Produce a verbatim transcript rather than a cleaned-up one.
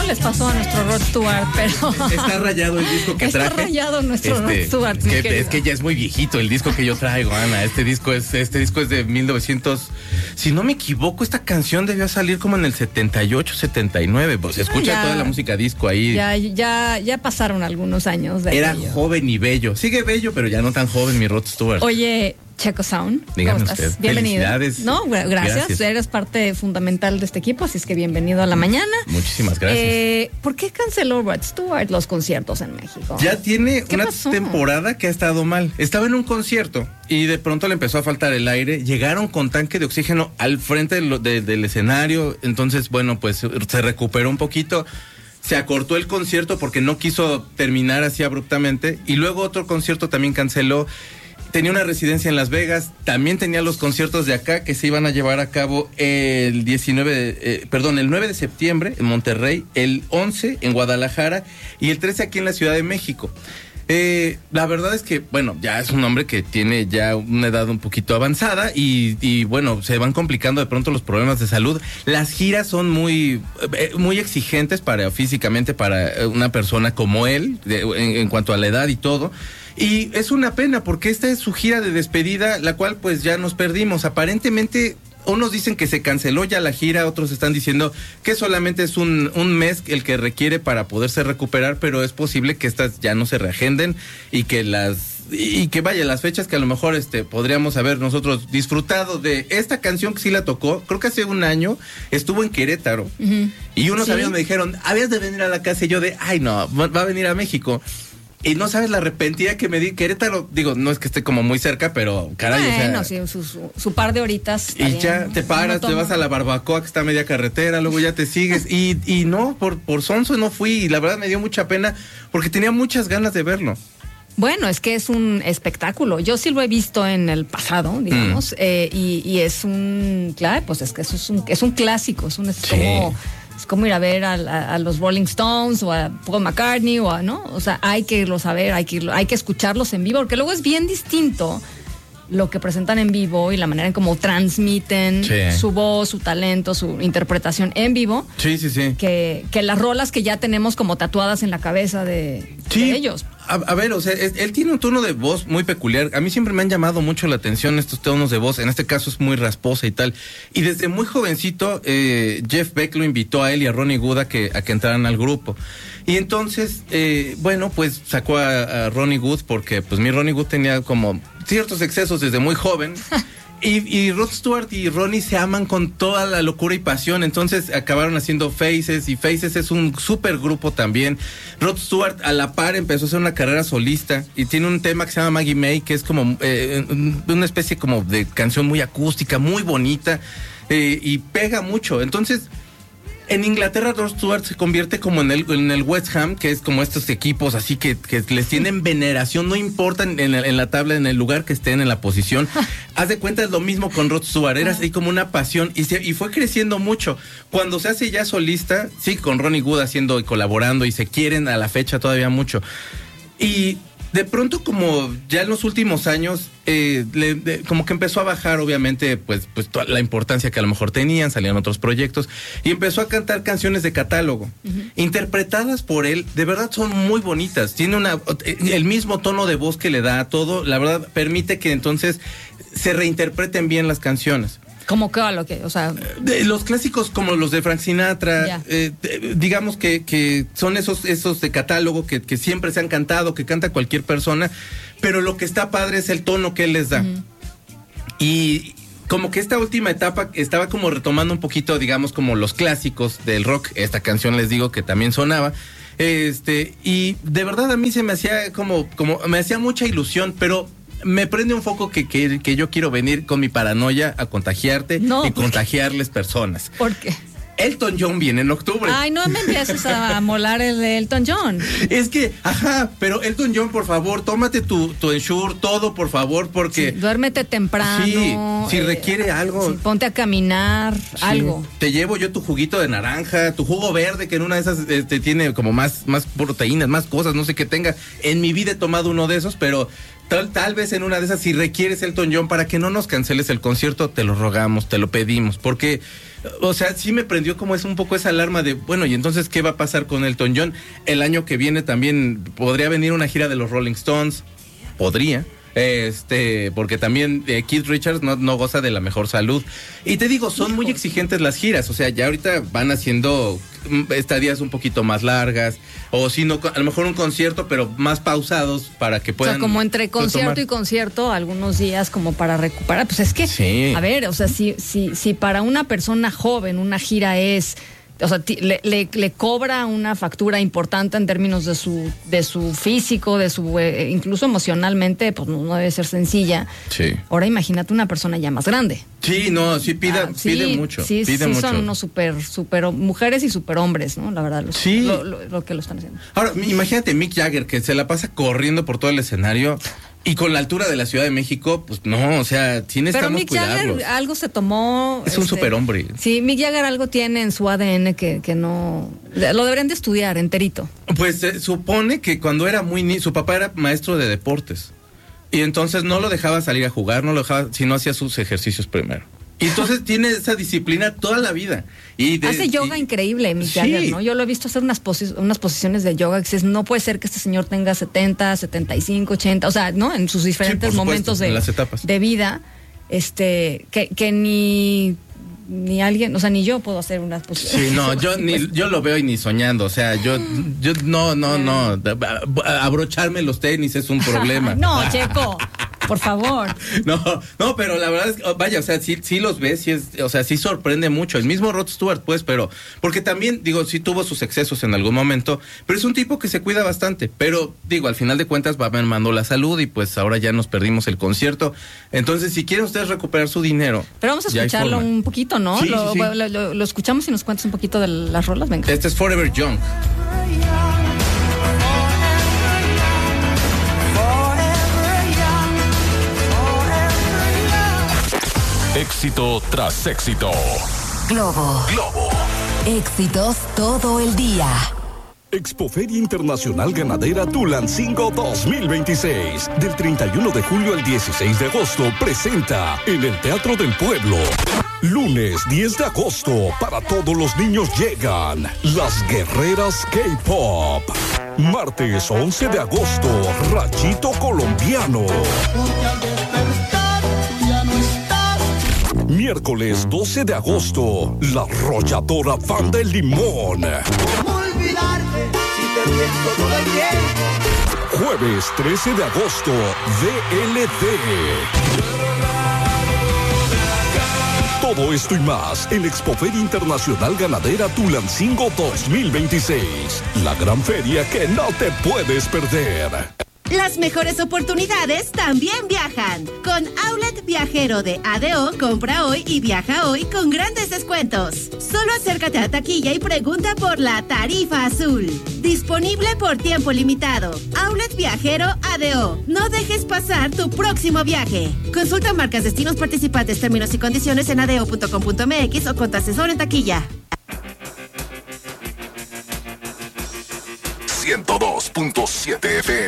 les pasó a nuestro Rod Stewart, pero... Está rayado el disco que traje. Está rayado nuestro este, Rod Stewart. Es que, es que ya es muy viejito el disco que yo traigo, Ana. Este disco es este disco es de mil novecientos... Si no me equivoco, esta canción debió salir como en el setenta y ocho, setenta y nueve. Pues se escucha ya, toda la música disco ahí. Ya, ya, ya pasaron algunos años de Era aquello. joven y bello. Sigue bello, pero ya no tan joven mi Rod Stewart. Oye, Checo Sound, dígame ¿cómo estás? usted. Bienvenido. Felicidades. No, gracias. Gracias. Eres parte fundamental de este equipo, así es que bienvenido a la mañana. Muchísimas gracias. Eh, ¿Por qué canceló Rod Stewart los conciertos en México? Ya tiene ¿Qué una pasó? temporada que ha estado mal. Estaba en un concierto y de pronto le empezó a faltar el aire. Llegaron con tanque de oxígeno al frente de lo, de, del escenario. Entonces, bueno, pues se recuperó un poquito. Se acortó el concierto porque no quiso terminar así abruptamente. Y luego otro concierto también canceló. Tenía una residencia en Las Vegas, también tenía los conciertos de acá que se iban a llevar a cabo el diecinueve, de, eh, perdón, el nueve de septiembre en Monterrey, el once en Guadalajara y el trece aquí en la Ciudad de México. Eh, la verdad es que, bueno, ya es un hombre que tiene ya una edad un poquito avanzada y, y bueno, se van complicando de pronto los problemas de salud. Las giras son muy, eh, muy exigentes para físicamente para una persona como él, de, en, en cuanto a la edad y todo. Y es una pena porque esta es su gira de despedida, la cual pues ya nos perdimos. Aparentemente, unos dicen que se canceló ya la gira, otros están diciendo que solamente es un, un mes el que requiere para poderse recuperar, pero es posible que estas ya no se reagenden y que las... y que vaya, las fechas que a lo mejor este podríamos haber nosotros disfrutado de esta canción que sí la tocó, creo que hace un año estuvo en Querétaro. Uh-huh. Y unos ¿Sí? amigos me dijeron, habías de venir a la casa, y yo de, ay no, va a venir a México. Y no sabes la arrepentida que me di. Querétaro, digo, no es que esté como muy cerca, pero caray, bueno, o sea, sí, su, su, su par de horitas. Y ya te paras, te vas a la barbacoa que está a media carretera, luego ya te sigues. Y, y no, por, por sonso no fui. Y la verdad me dio mucha pena porque tenía muchas ganas de verlo. Bueno, es que es un espectáculo. Yo sí lo he visto en el pasado, digamos. Mm. Eh, y, y es un, claro, pues es que eso es un, es un clásico. Es un, es sí. como... Es como ir a ver a, a, a los Rolling Stones o a Paul McCartney o a, ¿no? O sea, hay que irlos a ver, hay que irlo, hay que escucharlos en vivo, porque luego es bien distinto lo que presentan en vivo y la manera en cómo transmiten sí. su voz, su talento, su interpretación en vivo. Sí, sí, sí. Que, que las rolas que ya tenemos como tatuadas en la cabeza de, sí. de ellos. A, a ver, o sea, es, él tiene un tono de voz muy peculiar. A mí siempre me han llamado mucho la atención estos tonos de voz. En este caso es muy rasposa y tal. Y desde muy jovencito, eh, Jeff Beck lo invitó a él y a Ronnie Wood a que, a que entraran al grupo. Y entonces, eh, bueno, pues sacó a, a Ronnie Wood porque pues mi Ronnie Wood tenía como ciertos excesos desde muy joven. Y, y Rod Stewart y Ronnie se aman con toda la locura y pasión, entonces acabaron haciendo Faces, y Faces es un súper grupo también. Rod Stewart a la par empezó a hacer una carrera solista y tiene un tema que se llama Maggie May, que es como eh, una especie como de canción muy acústica, muy bonita, eh, y pega mucho. Entonces, en Inglaterra Rod Stewart se convierte como en el, en el West Ham, que es como estos equipos así que, que les tienen veneración, no importa en, en, en la tabla, en el lugar que estén, en la posición. Haz de cuenta, es lo mismo con Rod Stewart, era así como una pasión y, se, y fue creciendo mucho. Cuando se hace ya solista, sí, con Ronnie Wood haciendo y colaborando y se quieren a la fecha todavía mucho. Y de pronto, como ya en los últimos años, eh, le, de, como que empezó a bajar, obviamente, pues, pues toda la importancia que a lo mejor tenían, salían otros proyectos, y empezó a cantar canciones de catálogo, uh-huh. interpretadas por él, de verdad son muy bonitas, tiene una el mismo tono de voz que le da a todo, la verdad permite que entonces se reinterpreten bien las canciones. ¿Cómo que lo que, o sea? De los clásicos como los de Frank Sinatra, eh, de, digamos que, que son esos, esos de catálogo que, que siempre se han cantado, que canta cualquier persona, pero lo que está padre es el tono que él les da. Uh-huh. Y como que esta última etapa estaba como retomando un poquito, digamos, como los clásicos del rock. Esta canción les digo que también sonaba. Este, y de verdad a mí se me hacía como, como, me hacía mucha ilusión, pero me prende un foco que, que, que yo quiero venir con mi paranoia a contagiarte no, y contagiarles personas. ¿Por qué? Elton John viene en octubre. Ay, no me empieces a molar el de Elton John. Es que, ajá, pero Elton John, por favor, tómate tu, tu Ensure, todo, por favor, porque... Sí, duérmete temprano. Sí, si eh, requiere algo. Sí, ponte a caminar, sí, algo. Te llevo yo tu juguito de naranja, tu jugo verde, que en una de esas este, tiene como más, más proteínas, más cosas, no sé qué tenga. En mi vida he tomado uno de esos, pero... Tal, tal vez en una de esas, si requieres Elton John, para que no nos canceles el concierto, te lo rogamos, te lo pedimos, porque o sea, sí me prendió como es un poco esa alarma de, bueno, y entonces, ¿qué va a pasar con Elton John? El año que viene también podría venir una gira de los Rolling Stones, podría. Este, porque también eh, Keith Richards no, no goza de la mejor salud. Y te digo, son muy exigentes las giras. O sea, ya ahorita van haciendo estadías un poquito más largas. O si no, a lo mejor un concierto, pero más pausados para que puedan. O sea, como entre concierto tomar. y concierto, algunos días como para recuperar. Pues es que, sí. A ver, o sea, si, si, si para una persona joven una gira es. O sea, le, le, le cobra una factura importante en términos de su de su físico, de su eh, incluso emocionalmente, pues no, no debe ser sencilla. Sí. Ahora imagínate una persona ya más grande. Sí, no, sí pide, ah, sí, pide mucho. Sí, pide sí mucho. son unos super, super mujeres y super hombres, ¿no? La verdad, los, sí. lo, lo, lo que lo están haciendo. Ahora, imagínate Mick Jagger, que se la pasa corriendo por todo el escenario. Y con la altura de la Ciudad de México, pues no, o sea, sí necesitamos cuidarlos. Pero Mick cuidarlos. Jagger algo se tomó. Es un este, superhombre. Sí, Mick Jagger algo tiene en su A D N que, que no. Lo deberían de estudiar enterito. Pues se eh, supone que cuando era muy niño, su papá era maestro de deportes. Y entonces no lo dejaba salir a jugar, no lo dejaba, sino hacía sus ejercicios primero. Y entonces tiene esa disciplina toda la vida. Y de, hace yoga y, increíble, Mick Jagger, sí. ¿no? Yo lo he visto hacer unas, posi- unas posiciones de yoga que dices, no puede ser que este señor tenga setenta, setenta y cinco, ochenta, o sea, ¿no? En sus diferentes sí, por momentos supuesto, de, en las etapas. de vida, este, que, que ni... ni alguien, o sea, ni yo puedo hacer unas posiciones. Sí, no, yo ni yo lo veo y ni soñando, o sea, yo yo no, no, no, abrocharme los tenis es un problema. No, Checo, por favor. No, no, pero la verdad es que, vaya, o sea, sí, sí los ves, sí es, o sea, sí sorprende mucho. El mismo Rod Stewart, pues, pero, porque también, digo, sí tuvo sus excesos en algún momento, pero es un tipo que se cuida bastante, pero, digo, al final de cuentas va mermando la salud y pues ahora ya nos perdimos el concierto. Entonces, si quieren ustedes recuperar su dinero. Pero vamos a escucharlo un poquito, ¿no? Sí, lo, sí, sí. Lo, lo, lo escuchamos y nos cuentas un poquito de las rolas, venga. Este es Forever Young. Éxito tras éxito. Globo. Globo. Éxitos todo el día. Expoferia Internacional Ganadera Tulancingo dos mil veintiséis. Del treinta y uno de julio al dieciséis de agosto presenta en el Teatro del Pueblo. Lunes diez de agosto, para todos los niños llegan Las Guerreras K-Pop. Martes once de agosto, Rayito Colombiano. Miércoles doce de agosto, La Arrolladora Banda del Limón. ¿Cómo olvidarte si te pienso todo el tiempo? Jueves trece de agosto, D L D. Todo esto y más en Expoferia Internacional Ganadera Tulancingo dos mil veintiséis. La gran feria que no te puedes perder. Las mejores oportunidades también viajan. Con Outlet Viajero de A D O, compra hoy y viaja hoy con grandes descuentos. Solo acércate a taquilla y pregunta por la tarifa azul. Disponible por tiempo limitado. Outlet Viajero A D O. No dejes pasar tu próximo viaje. Consulta marcas, destinos participantes, términos y condiciones en adeo punto com punto mx o con tu asesor en taquilla. ciento dos punto siete F M.